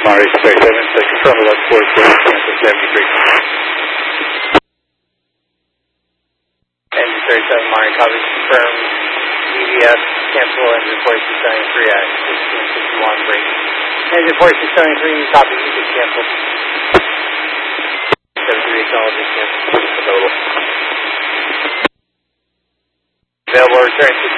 Mars 37, confirm 1144, cancel 73. Engine 37, Mari, copy, confirm, EVS, cancel, engine 4673 at 1661, break. Engine 4673, copy, EVS, cancel. 73 acknowledgement, cancel, total. Available return to